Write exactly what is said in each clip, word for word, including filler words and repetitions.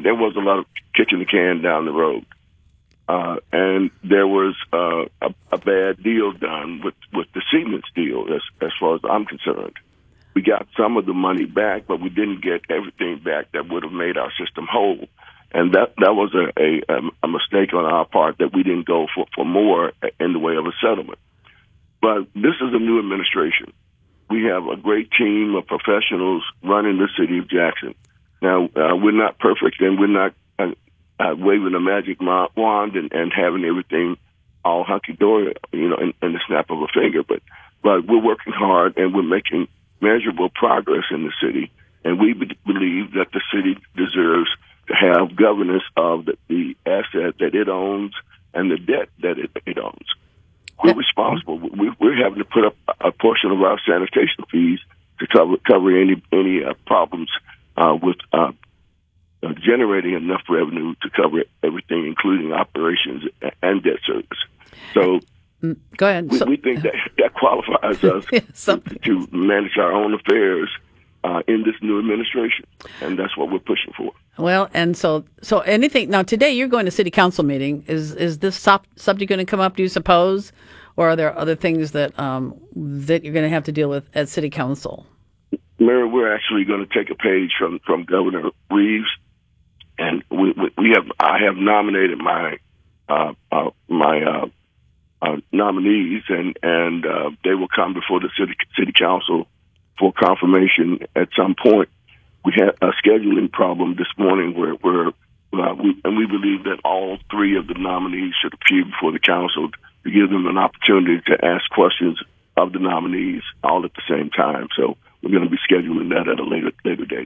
there was a lot of kicking the can down the road. Uh, and there was uh, a, a bad deal done with, with the Siemens deal, as, as far as I'm concerned. We got some of the money back, but we didn't get everything back that would have made our system whole. And that, that was a, a, a mistake on our part, that we didn't go for, for more in the way of a settlement. But this is a new administration. We have a great team of professionals running the city of Jackson. Now, uh, we're not perfect, and we're not uh, uh, waving a magic wand and, and having everything all hunky-dory, you know, in, in the snap of a finger. But, but we're working hard, and we're making measurable progress in the city. And we be- believe that the city deserves to have governance of the, the asset that it owns and the debt that it, it owns. We're responsible. We, we're having to put up a portion of our sanitation fees to cover cover any any uh, problems uh, with uh, uh, generating enough revenue to cover everything, including operations and debt service. So, go ahead. We, so, we think that that qualifies us to, to manage our own affairs uh, in this new administration, and that's what we're pushing for. Well, and so so anything now today you're going to city council meeting. Is is this sub, subject going to come up? Do you suppose, or are there other things that um, that you're going to have to deal with at city council? Mary, we're actually going to take a page from, from Governor Reeves, and we, we, we have I have nominated my uh, uh, my uh, uh, nominees, and and uh, they will come before the city city council for confirmation at some point. We had a scheduling problem this morning where, where uh, we, and we believe that all three of the nominees should appear before the council to give them an opportunity to ask questions of the nominees all at the same time. So we're going to be scheduling that at a later later date.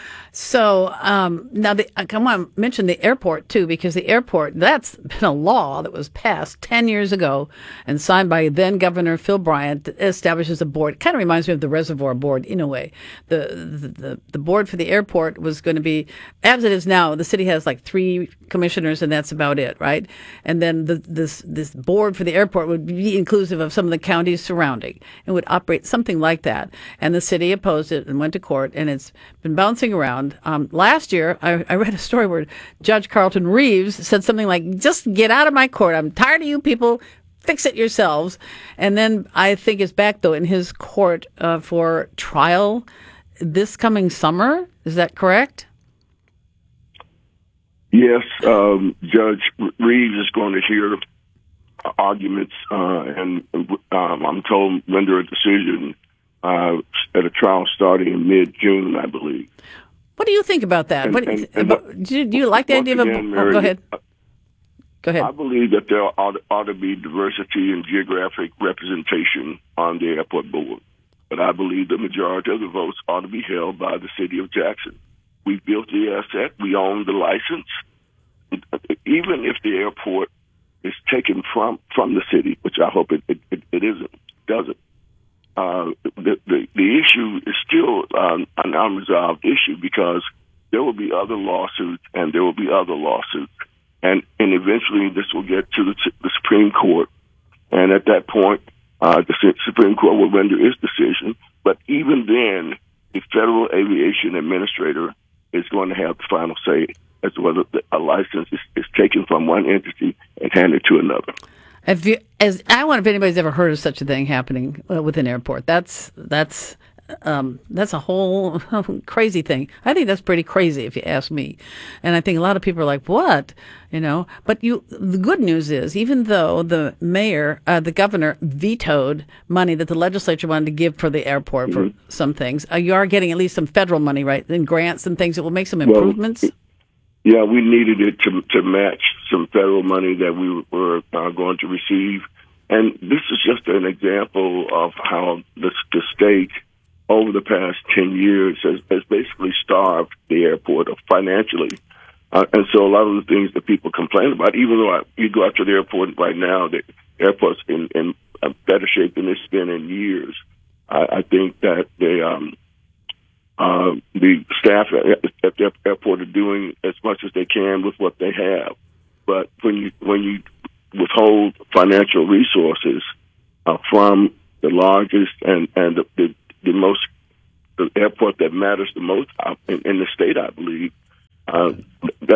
So um, now, the, I want to mention the airport, too, because the airport, that's been a law that was passed ten years ago and signed by then-Governor Phil Bryant, that establishes a board. It kind of reminds me of the Reservoir Board in a way. The, the, the, the board for the airport was going to be, as it is now, the city has like three commissioners, and that's about it, right? And then the, this, this board for the airport would be inclusive of some of the counties surrounding and would operate something like that. And the city opposed it and went to court, and it's been bouncing around. Um, last year, I, I read a story where Judge Carlton Reeves said something like, just get out of my court. I'm tired of you people. Fix it yourselves. And then I think it's back, though, in his court uh, for trial this coming summer. Is that correct? Yes. Um, Judge Reeves is going to hear arguments, uh, and um, I'm told render a decision uh, at a trial starting in mid-June, I believe. What do you think about that? And, what, and, and about, do, you, do you like the idea again, of a... Mary, oh, go ahead. Go ahead. I believe that there ought, ought to be diversity and geographic representation on the airport board. But I believe the majority of the votes ought to be held by the city of Jackson. We built the asset. We own the license. Even if the airport is taken from, from the city, which I hope it, it, it, it isn't, doesn't, Uh, the, the the issue is still um, an unresolved issue, because there will be other lawsuits and there will be other lawsuits, and and eventually this will get to the, the Supreme Court, and at that point, uh, the Supreme Court will render its decision. But even then, the Federal Aviation Administrator is going to have the final say as to whether a license is, is taken from one entity and handed to another. If you, as I wonder if anybody's ever heard of such a thing happening uh, with an airport. That's that's um, that's a whole crazy thing. I think that's pretty crazy, if you ask me. And I think a lot of people are like, "What?" You know. But you, the good news is, even though the mayor, uh, the governor, vetoed money that the legislature wanted to give for the airport mm-hmm. for some things, uh, you are getting at least some federal money, right, and grants and things that will make some improvements. Well, yeah, we needed it to to match some federal money that we were uh, going to receive. And this is just an example of how the, the state, over the past ten years, has, has basically starved the airport financially. Uh, and so a lot of the things that people complain about, even though I, you go out to the airport right now, the airport's in, in a better shape than it's been in years. I, I think that they... Um, Uh, the staff at, at the airport are doing as much as they can with what they have, but when you when you withhold financial resources uh, from the largest and and the, the, the most the airport that matters the most in, in the state, I believe uh,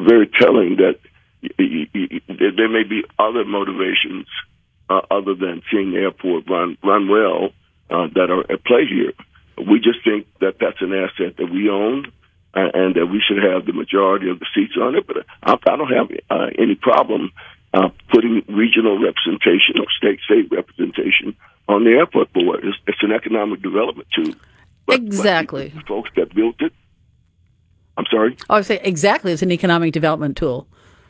very telling that y- y- y- y- there may be other motivations uh, other than seeing the airport run run well uh, that are at play here. We just think that that's an asset that we own, uh, and that we should have the majority of the seats on it. But I, I don't have uh, any problem uh, putting regional representation or state state representation on the airport board. It's, it's an economic development tool. But, Exactly. But the folks that built it, I'm sorry? I would say exactly. It's an economic development tool.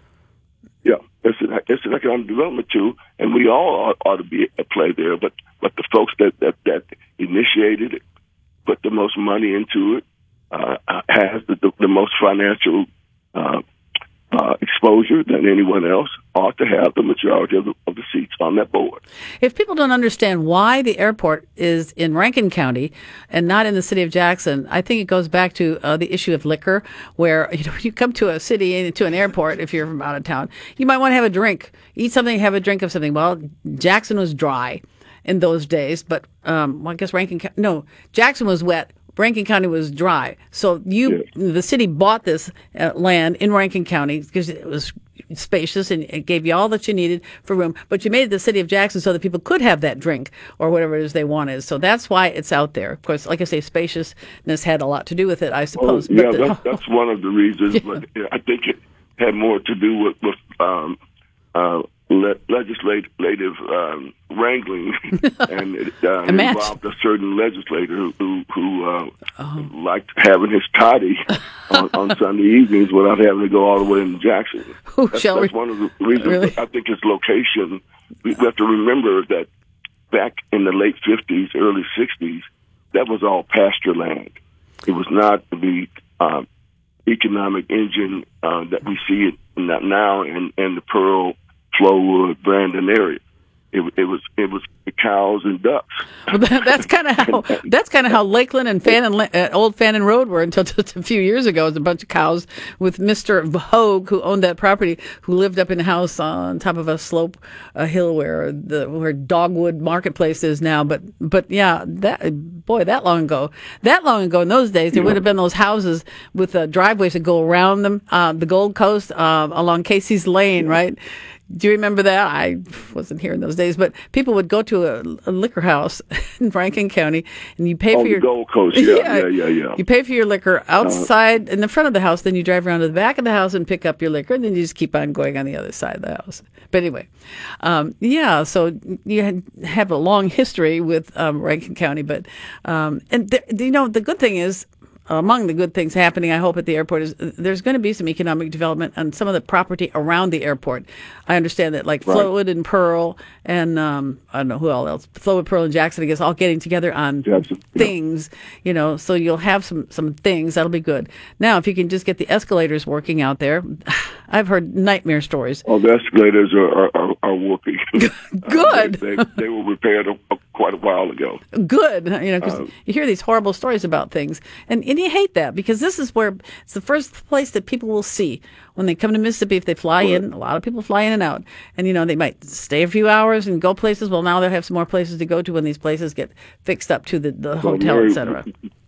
Yeah, it's an, it's an economic development tool, and we all ought, ought to be at play there. But but the folks that, that, that initiated it, put the most money into it, uh, has the, the, the most financial uh, uh, exposure than anyone else, ought to have the majority of the, of the seats on that board. If people don't understand why the airport is in Rankin County and not in the city of Jackson, I think it goes back to uh, the issue of liquor, where you know you come to a city, to an airport, if you're from out of town, you might want to have a drink, eat something, have a drink of something. Well, Jackson was dry in those days, but um, well, I guess Rankin County, no, Jackson was wet. Rankin County was dry. So you, Yes. the city bought this uh, land in Rankin County because it was spacious and it gave you all that you needed for room. But you made it the city of Jackson so that people could have that drink or whatever it is they wanted. So that's why it's out there. Of course, like I say, spaciousness had a lot to do with it, I suppose. Well, yeah, but the, that's, that's one of the reasons. Yeah. But I think it had more to do with, with um, uh, le- legislative um, wrangling, and it uh, involved a certain legislator who who, who uh, oh. liked having his toddy on, on Sunday evenings without having to go all the way into Jackson. Ooh, That's, shall that's we? one of the reasons. Really? I think its location. We have to remember that back in the late fifties, early sixties, that was all pasture land. It was not the um, economic engine uh, that we see it now in, in the Pearl, Flowood, Brandon area. It, it was it was the cows and ducks. Well, that, that's kind of how that's kind of how Lakeland and Fannin, uh, Old Fannin Road were until just a few years ago. It was a bunch of cows with Mister Hogue, who owned that property, who lived up in a house on top of a slope, a hill where the where Dogwood Marketplace is now. But but yeah, that boy, that long ago, that long ago in those days, there Yeah. would have been those houses with uh, driveways that go around them, uh, the Gold Coast uh, along Casey's Lane, Yeah. right? Do you remember that? I wasn't here in those days, but people would go to a, a liquor house in Rankin County, and you pay On for the your Gold Coast, yeah, yeah, yeah, yeah. You pay for your liquor outside in the front of the house, then you drive around to the back of the house and pick up your liquor, and then you just keep on going on the other side of the house. But anyway, um, yeah. So you had, have a long history with um, Rankin County, but um, and th- you know the good thing is. Among the good things happening, I hope, at the airport is uh, there's going to be some economic development on some of the property around the airport. I understand that, like Right. Flowood and Pearl, and um, I don't know who all else, Flowood, Pearl, and Jackson, I guess, all getting together on Jackson, yeah. things, you know. So you'll have some some things that'll be good. Now, if you can just get the escalators working out there, I've heard nightmare stories. Oh, the escalators are are, are, are working. Good. Uh, they, they, they were repaired a, a, quite a while ago. Good, you know, because Uh, you hear these horrible stories about things, and, and you hate that because this is where it's the first place that people will see when they come to Mississippi. If they fly in, a lot of people fly in and out, and you know they might stay a few hours and go places. Well, now they'll have some more places to go to when these places get fixed up to the, the Well, hotel, Mary, et cetera.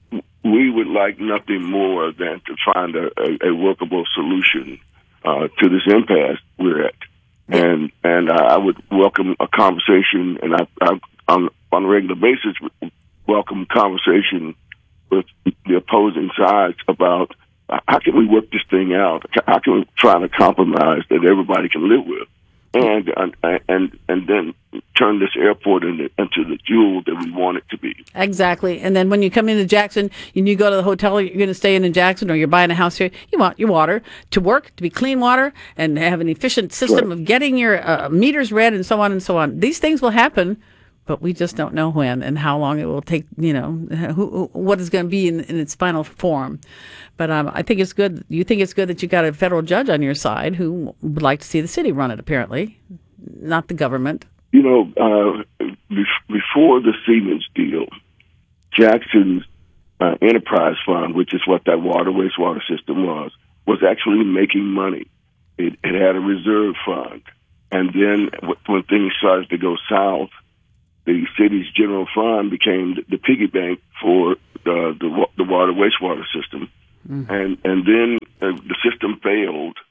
We would like nothing more than to find a, a, a workable solution uh, to this impasse we're at, and and I would welcome a conversation, and I, I on on a regular basis welcome conversation with the opposing sides about how can we work this thing out? How can we find a compromise that everybody can live with, and and and, and then turn this airport into, into the jewel that we want it to be. Exactly. And then when you come into Jackson and you go to the hotel you're going to stay in in Jackson, or you're buying a house here, you want your water to work, to be clean water, and have an efficient system Right. of getting your uh, meters read, and so on and so on. These things will happen, but we just don't know when and how long it will take, you know, who, what is going to be in, in its final form. But um, I think it's good. You think it's good that you got a federal judge on your side who would like to see the city run it, apparently, not the government. You know, uh, before the Siemens deal, Jackson's uh, enterprise fund, which is what that water wastewater system was, was actually making money. It, it had a reserve fund. And then when things started to go south, the city's general fund became the piggy bank for the, the, the water wastewater system. Mm-hmm. And, and then uh, the system failed,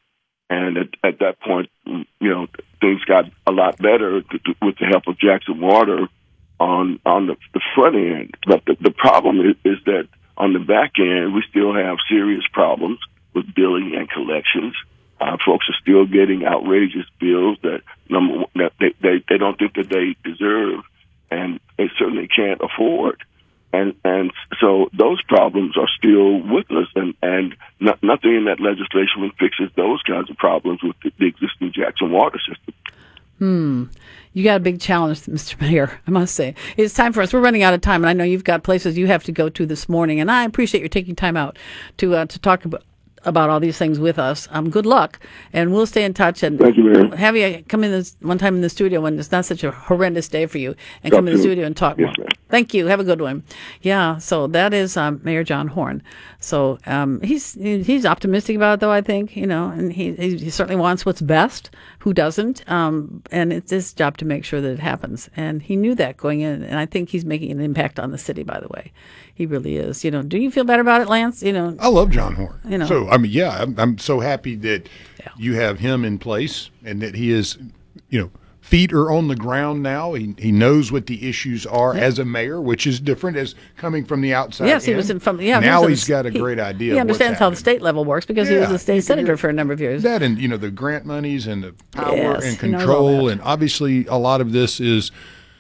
And at, at that point, you know, things got a lot better to, to, with the help of Jackson Water on on the, the front end. But the, the problem is, is that on the back end, we still have serious problems with billing and collections. Uh, folks are still getting outrageous bills that number one, that they, they they don't think that they deserve, and they certainly can't afford. And and so those problems are still with us, and and no, nothing in that legislation fixes those kinds of problems with the, the existing Jackson Water system. Hmm. You got a big challenge, Mister Mayor, I must say. It's time for us. We're running out of time, and I know you've got places you have to go to this morning, and I appreciate your taking time out to uh, to talk about about all these things with us. Um, good luck, and we'll stay in touch. And Thank you, Mary. Have you come in this one time in the studio when it's not such a horrendous day for you, and come in the studio and talk yes, more. ma'am. Thank you. Have a good one. Yeah. So that is um, Mayor John Horn. So um, he's he's optimistic about it, though. I think you know, and he he certainly wants what's best. Who doesn't? Um, and it's his job to make sure that it happens. And he knew that going in, and I think he's making an impact on the city. By the way, he really is. You know, do you feel better about it, Lance? You know, I love John Horn. You know. So I mean, yeah, I'm, I'm so happy that Yeah. you have him in place and that he is, you know, feet are on the ground now. He he knows what the issues are Yeah. as a mayor, which is different as coming from the outside. Yes, he in. was in from yeah. Now he was he's in the- got a he- great idea. He of what's understands how the happening. state level works because he was Yeah, a state he- senator for a number of years. That and you know the grant monies and the power Yes, and he knows all control, that. and obviously a lot of this is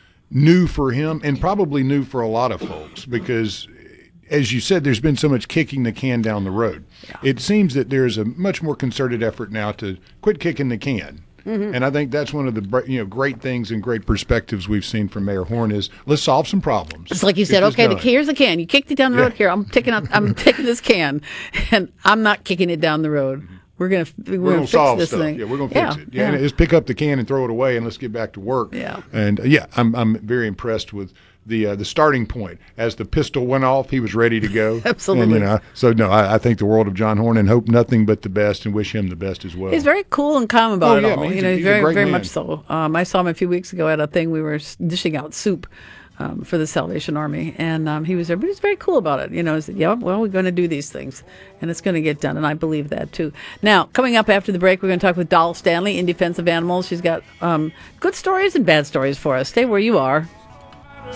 new for him and probably new for a lot of folks because, as you said, there's been so much kicking the can down the road. Yeah. It seems that there's a much more concerted effort now to quit kicking the can. Mm-hmm. And I think that's one of the br- you know great things and great perspectives we've seen from Mayor Horn is let's solve some problems. It's like you Get said, this okay, the, done. here's the can. You kicked it down the Yeah. road. Here, I'm taking out, I'm taking this can, and I'm not kicking it down the road. We're gonna we're, We're gonna gonna fix solve this stuff. thing. Yeah, we're gonna yeah, fix it. Yeah, and just pick up the can and throw it away, and let's get back to work. Yeah. And uh, yeah, I'm I'm very impressed with the uh, the starting point. As the pistol went off, he was ready to go. Absolutely. And, you know, so no, I, I think the world of John Horn and hope nothing but the best and wish him the best as well. He's very cool and calm about Oh, it yeah, all. man, he's you know, a- he's he's a very great very man. much so. Um, I saw him a few weeks ago at a thing we were s- dishing out soup. Um, for the Salvation Army, and um, he was there, but he's very cool about it. You know, he said, yeah, well, we're going to do these things, and it's going to get done, and I believe that too. Now, coming up after the break, we're going to talk with Doll Stanley in Defense of Animals. She's got um, good stories and bad stories for us. Stay where you are.